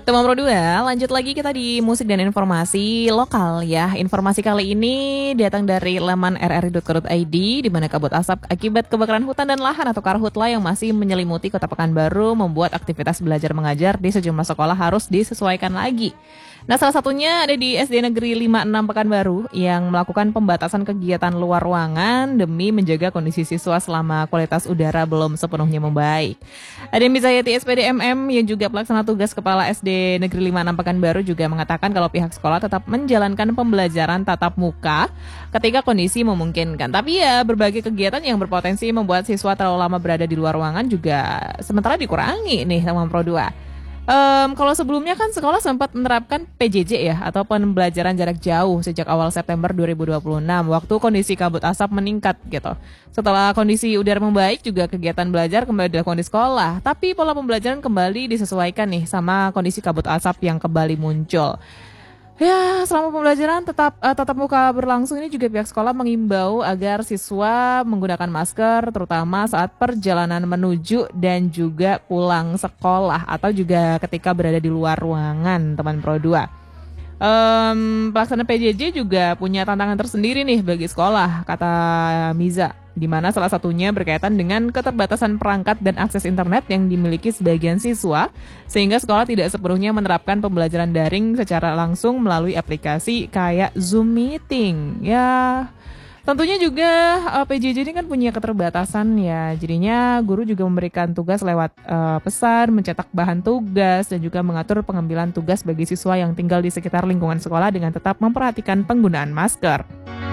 Teman Pro 2, lanjut lagi kita di musik dan informasi lokal ya. Informasi kali ini datang dari laman rri.co.id di mana kabut asap akibat kebakaran hutan dan lahan atau karhutla yang masih menyelimuti Kota Pekanbaru membuat aktivitas belajar mengajar di sejumlah sekolah harus disesuaikan lagi. Nah, salah satunya ada di SD Negeri 56 Pekanbaru yang melakukan pembatasan kegiatan luar ruangan demi menjaga kondisi siswa selama kualitas udara belum sepenuhnya membaik. Ada Mizayati SPDMM yang juga pelaksana tugas Kepala SD Negeri 56 Pekanbaru juga mengatakan kalau pihak sekolah tetap menjalankan pembelajaran tatap muka ketika kondisi memungkinkan. Tapi ya berbagai kegiatan yang berpotensi membuat siswa terlalu lama berada di luar ruangan juga sementara dikurangi nih sama Pro 2. Kalau sebelumnya kan sekolah sempat menerapkan PJJ ya atau pembelajaran jarak jauh sejak awal September 2026 waktu kondisi kabut asap meningkat gitu. Setelah kondisi udara membaik juga kegiatan belajar kembali dilakukan di sekolah, tapi pola pembelajaran kembali disesuaikan nih sama kondisi kabut asap yang kembali muncul. Ya, selama pembelajaran tatap muka berlangsung ini juga pihak sekolah mengimbau agar siswa menggunakan masker terutama saat perjalanan menuju dan juga pulang sekolah atau juga ketika berada di luar ruangan, teman Pro 2. Pelaksanaan PJJ juga punya tantangan tersendiri nih bagi sekolah, kata Miza, di mana salah satunya berkaitan dengan keterbatasan perangkat dan akses internet yang dimiliki sebagian siswa, sehingga sekolah tidak sepenuhnya menerapkan pembelajaran daring secara langsung melalui aplikasi kayak Zoom Meeting. Ya, tentunya juga PJJ ini kan punya keterbatasan ya, jadinya guru juga memberikan tugas lewat pesan, mencetak bahan tugas, dan juga mengatur pengambilan tugas bagi siswa yang tinggal di sekitar lingkungan sekolah dengan tetap memperhatikan penggunaan masker.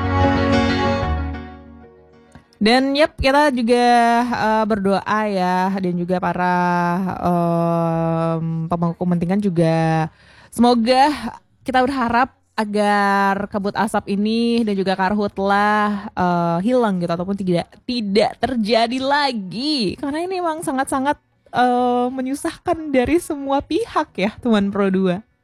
Dan kita juga berdoa ya, dan juga para pemangku kepentingan juga semoga kita berharap agar kabut asap ini dan juga karhutlah hilang gitu ataupun tidak terjadi lagi, karena ini memang sangat-sangat menyusahkan dari semua pihak ya, teman Pro 2.